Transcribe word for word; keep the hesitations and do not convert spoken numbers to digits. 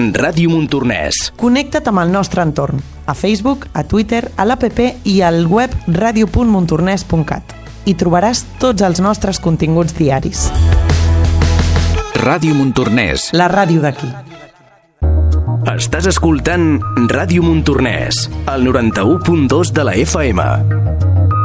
Ràdio Montornès. Connecta't amb el nostre entorn, a Facebook, a Twitter, a l'app i al web ràdio punt montornès punt cat. Hi trobaràs tots els nostres continguts diaris. Ràdio Montornès. La ràdio d'aquí. Estàs escoltant Ràdio Montornès, el noranta-u punt dos de la F M.